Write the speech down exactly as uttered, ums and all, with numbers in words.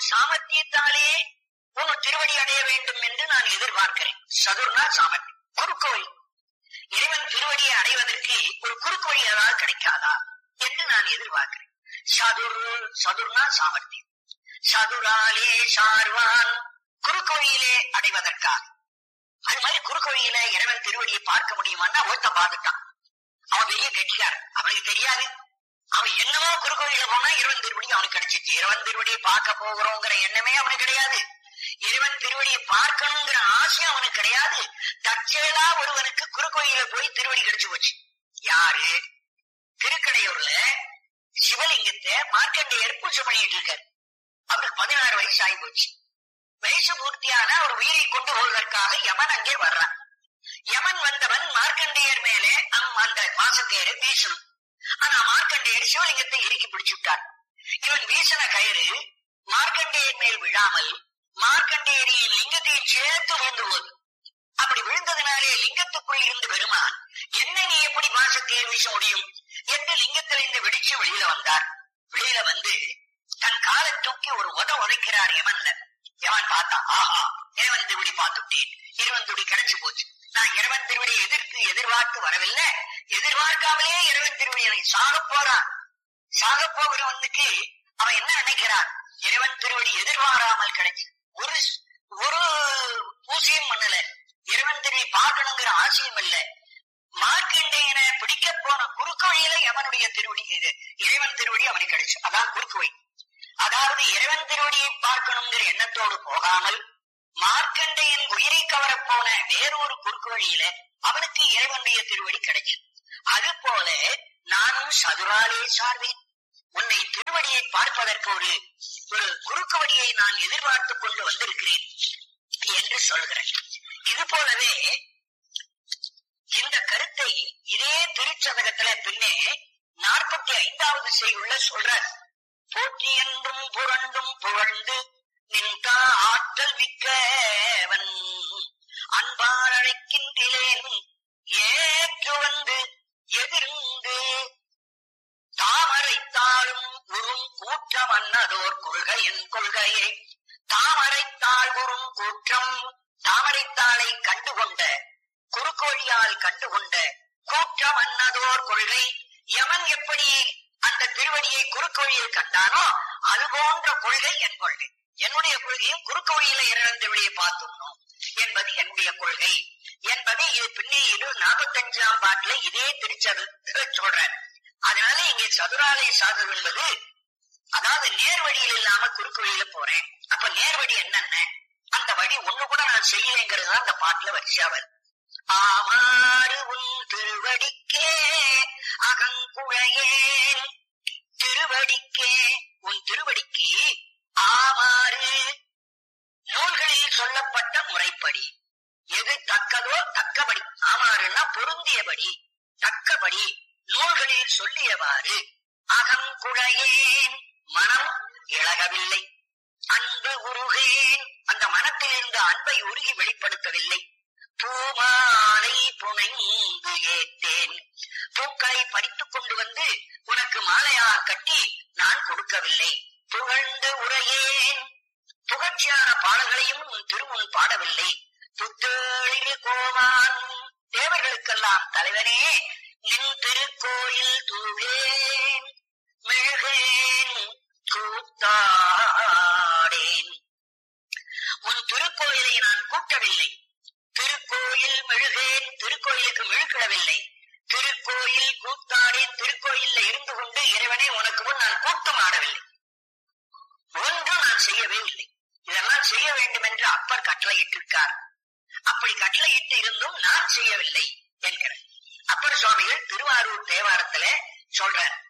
சாமர்த்தியத்தாலே உன் திருவடி அடைய வேண்டும் என்று நான் எதிர்பார்க்கிறேன். சதுர்னா சாமர்த்தியம், குறுக்கு வழி. இறைவன் திருவடியை அடைவதற்கு ஒரு குறுக்கு வழி ஏதாவது கிடைக்காதா என்று நான் எதிர்பார்க்கிறேன். சதுர், சதுர்னா சாமர்த்தியம். சதுராலே சார்வான், குறுக்கு வழியிலே அடைவதற்காக. அது மாதிரி குறுக்கு வழியில இறைவன் திருவடியை பார்க்க முடியுமான்னா ஒருத்த பார்த்துட்டான், அவன் பெரிய கட்சியார், அவனுக்கு தெரியாது. அவன் என்னவோ குறுக்கு வழியில போனா இறைவன் திருவடி அவனுக்கு கிடைச்சிச்சு. இறைவன் திருவடியை பார்க்க போகிறோங்கிற எண்ணமே அவனுக்கு கிடையாது. இறைவன் திருவடியை பார்க்கணுங்கிற ஆசை அவனுக்கு கிடையாது. தற்செயலா ஒருவனுக்கு குறுக்கு வழியில போய் திருவடி கிடைச்சு போச்சு. யாரு? திருக்கடையூர்ல சிவலிங்கத்தை மார்க்கண்டேயர் பூஜை பண்ணிட்டு இருக்காரு. அவருக்கு பதினாறு வயசு ஆகி போச்சு. வயசு பூர்த்தியான ஒரு உயிரை கொண்டு போவதற்காக யமன் அங்கே வர்றான். யமன் வந்தவன் மார்க்கண்டேயர் மேலே அந்த மாசக்கேரை வீசணும். ஆனா மார்க்கண்டேயர் சிவலிங்கத்தை இறுக்கி பிடிச்சு விட்டார். இவன் வீசின கயிறு மார்க்கண்டேயர் மேல் விழாமல் மார்க்கண்டேயரின் லிங்கத்தையும் சேர்த்து விழுந்து போது. அப்படி விழுந்ததுனாலே லிங்கத்துக்குள் இருந்து பெருமான், என்ன நீ எப்படி மாசக்கேர் வீச முடியும் என்று லிங்கத்திலிருந்து வெடிச்சு வெளியில வந்தார். வெளியில வந்து தன் காலை தூக்கி ஒரு உத உதைக்கிறார் யமன்ல. யமன் பார்த்தா, ஆஹா, இறைவன் திருவடி பார்த்துட்டேன், இறைவன் திருவடி கிடைச்சு போச்சு. நான் இறைவன் திருவடியை எதிர்த்து எதிர்பார்த்து வரவில்லை, எதிர்பார்க்காமலே இறைவன் திருவடி சாக போறான். சாக போகிறவனுக்கு அவன் என்ன நினைக்கிறான்? இறைவன் திருவடி எதிர்பாராமல் கிடைச்சு ஒரு ஒரு பூசியம் பண்ணல, இறைவன் திருவடி பார்க்கணுங்கிற ஆசையும் இல்ல. மார்க்கண்டேயனை பிடிக்க போன குறுக்கு வழியில எவனுடைய திருவடி இது இறைவன் திருவடி அவனுக்கு கிடைச்சு. அதான் குறுக்கு வழி. அதாவது இறைவன் திருவடியை பார்க்கணுங்கிற எண்ணத்தோடு போகாமல் மார்க்கண்டேயன் உயிரை கவரப்போன வேறொரு குறுக்கு வழியில அவனுக்கு இறைவனுடைய திருவடி கிடைச்சு. அது போல நானும் சதுராலே சார்வேன். உன்னை திருவடியை பார்ப்பதற்கு ஒரு ஒரு குறுக்கு வழியை நான் எதிர்பார்த்து கொண்டு வந்திருக்கிறேன் என்று சொல்கிறேன். இது போலவே இந்த கருத்தை இதே திருச்சதகத்துல பின்னே நாற்பத்தி ஐந்தாவது செய்யுள்ள சொல்றார். போற்றி என்றும் புரண்டும் புகழ்ந்து நின்றா ஆற்றல் மிக்கவன் அன்பார் அழைக்கின்றேன் ஏற்று வந்து எதிர்ந்து தாமரைத்தாளும் உறும் கூற்றம் அன்னதோர் கொள்கையின் கொள்கையை. தாமரைத்தாள் உறும் கூற்றம், தாமரைத்தாளை கண்டுகொண்ட குறுக்கு வழியால் கண்டுகொண்ட கூற்றம் அன்னதோர் கொள்கை. யமன் எப்படி அந்த திருவடியை குறுக்கு வழியில் கண்டானோ அது போன்ற கொள்கை என் கொள்கை. என்னுடைய கொள்கையும் குறுக்கு வழியில இறைவன் திருவடியை பார்த்துடணும் என்பது என்னுடைய கொள்கை என்பதை இது பின்னே இது நாற்பத்தி அஞ்சாம் பாட்டுல இதே திருச்சது சொல்ற. அதனால இங்கே சதுராலய சாதம் என்பது அதாவது நேர் வழியில் இல்லாம குறுக்கு வழியில போறேன். அப்ப நேர் வழி என்னென்ன, அந்த வழி ஒண்ணு கூட நான் செய்யலைங்கிறது தான் அந்த பாட்டுல வரிசையா வருது. ஆமாறு உன் திருவடிக்கே அகங்குழையேன், திருவடிக்கே உன் திருவடிக்கு ஆமாறு நூல்களில் சொல்லப்பட்ட முறைப்படி எது தக்கதோ தக்கபடி, ஆமாறுன்னா பொருந்தியபடி தக்கபடி நூல்களில் சொல்லியவாறு அகங்குழையேன் மனம் இழகவில்லை, அன்பு உருகேன் அந்த மனத்திலிருந்து அன்பை உருகி வெளிப்படுத்தவில்லை, பூமாலை புனைந்து ஏத்தேன் பூக்களை பறித்துக் கொண்டு வந்து உனக்கு மாலையால் கட்டி நான் கொடுக்கவில்லை, புகழ்ந்து உரையேன் புகழ்ச்சியான பாடல்களையும் உன் திருமுன் பாடவில்லை, புத்தேளில் கோமான் தேவர்களுக்கெல்லாம் தலைவனே நின் திருக்கோயில் தூவேன் மெழுகேன் கூத்தாடேன். உன் திருக்கோயிலை நான் கூட்டவில்லை, திருக்கோயில் மெழுகேன் திருக்கோயிலுக்கு மெழுக்கிடவில்லை, திருக்கோயில் கூத்தாடேன் திருக்கோயில்ல இருந்து கொண்டு இறைவனே உனக்கு முன் நான் கூட்டம் ஆடவில்லை, ஒன்றும் நான் செய்யவே இல்லை. இதெல்லாம் செய்ய வேண்டும் என்று அப்பர் கட்டளையிட்டிருக்கார். அப்படி கட்டளையிட்டு இருந்தும் நான் செய்யவில்லை என்கிறார். அப்பர் சுவாமிகள் திருவாரூர் தேவாரத்துல சொல்றார்.